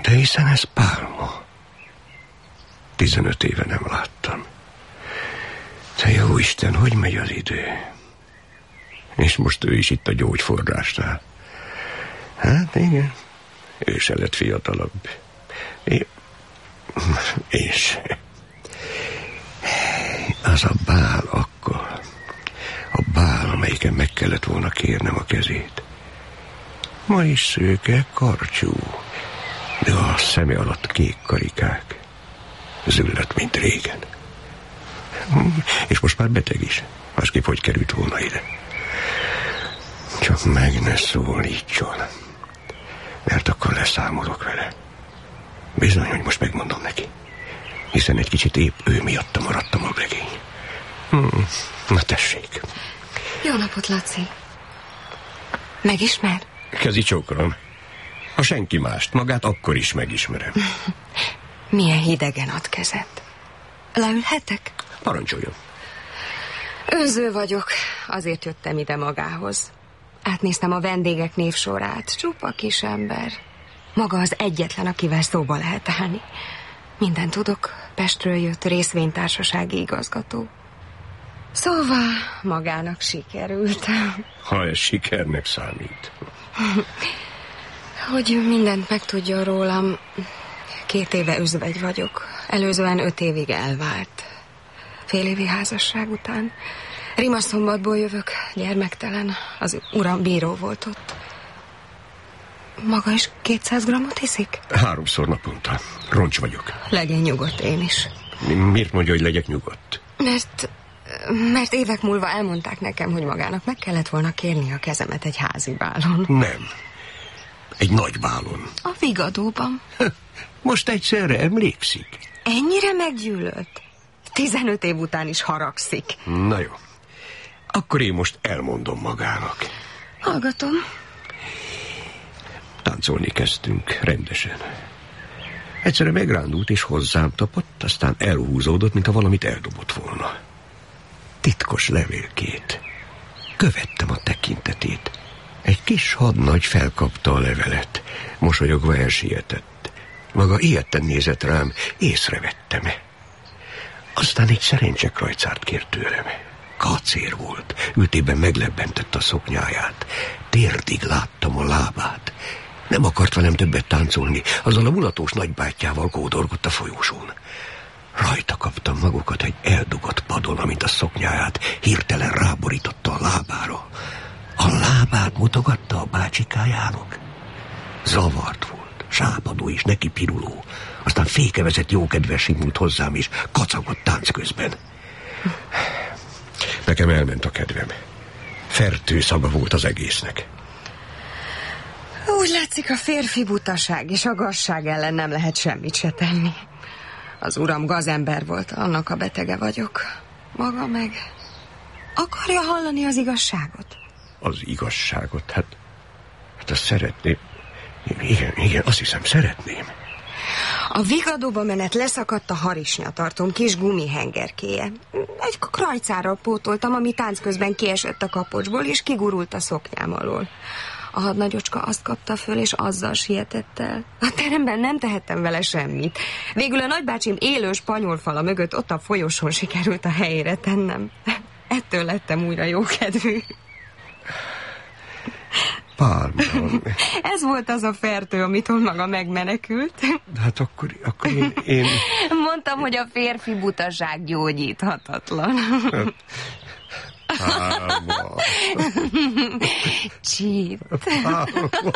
De hiszen ez Pálma. 15 éve nem láttam. Te jó Isten, hogy megy az idő? És most ő is itt a gyógyforrásnál. Hát igen, ő se lett fiatalabb. És az a bál akkor, a bál, amelyiken meg kellett volna kérnem a kezét. Ma is szőke, karcsú, de a szeme alatt kék karikák. Züllött, mint régen. És most már beteg is. Másképp hogy került volna ide. Csak meg ne szólítson. Mert akkor leszámolok vele. Bizony, hogy most megmondom neki. Hiszen egy kicsit épp ő miatta maradtam a legény. Na tessék. Jó napot, Laci. Megismer? Kezi csókolom. Ha senki mást, magát akkor is megismerem. Milyen hidegen ad kezet. Leülhetek? Parancsoljon. Önző vagyok, azért jöttem ide magához. Átnéztem a vendégek névsorát, csupa kis ember. Maga az egyetlen, akivel szóba lehet állni. Mindent tudok, Pestről jött részvénytársasági igazgató. Szóval magának sikerült. Ha ez sikernek számít. Hogy mindent megtudjon rólam, 2 éve özvegy vagyok. Előzően 5 évig elvált. Fél évi házasság után. Rimaszombatból jövök, gyermektelen. Az uram bíró volt ott. Maga is 200 grammot hiszik? 3-szor naponta. Roncs vagyok. Legyen nyugodt én is. Miért mondja, hogy legyek nyugodt? Mert évek múlva elmondták nekem, hogy magának meg kellett volna kérni a kezemet egy házi bálon. Nem. Egy nagy bálon. A Vigadóban. Most egyszerre emlékszik? Ennyire meggyűlölt? 15 év után is haragszik. Na jó. Akkor én most elmondom magának. Hallgatom. Táncolni kezdtünk rendesen. Egyszerre megrándult és hozzám tapadt, aztán elhúzódott, mintha valamit eldobott volna. Titkos levélkét. Követtem a tekintetét. Egy kis hadnagy felkapta a levelet. Mosolyogva elsietett. Maga ilyetten nézett rám, észrevettem. Aztán egy szerencsekrajcárt kért tőlem. Kacér volt, ültében meglebbentett a szoknyáját. Térdig láttam a lábát. Nem akart velem többet táncolni, azzal a mulatós nagybátyjával kódorgott a folyósón. Rajta kaptam magukat egy eldugott padon, amint a szoknyáját hirtelen ráborította a lábára. A lábát mutogatta a bácsikájának. Zavart volt, sápadó és neki piruló. Aztán fékevezett jókedvel simult hozzám, és kacagott tánc közben. Nekem elment a kedvem. Fertő szaga volt az egésznek. Úgy látszik, a férfi butaság és a gazság ellen nem lehet semmit se tenni. Az uram gazember volt, annak a betege vagyok. Maga meg akarja hallani az igazságot? Az igazságot? Hát azt szeretném. Igen, azt hiszem szeretném. A Vigadóba menet leszakadt a harisnyatartóm kis gumihengerkéje. Egy krajcárral pótoltam, ami tánc közben kiesett a kapocsból, és kigurult a szoknyám alól. A hadnagyocska azt kapta föl, és azzal sietett el. A teremben nem tehettem vele semmit. Végül a nagybácsim élő spanyolfala mögött ott a folyosón sikerült a helyére tennem. Ettől lettem újra jókedvű. Pálma. Ez volt az a fertő, amitől maga megmenekült. Hát akkor én... Mondtam, hogy a férfi butaság gyógyíthatatlan. Pálma. Csít. Pálma.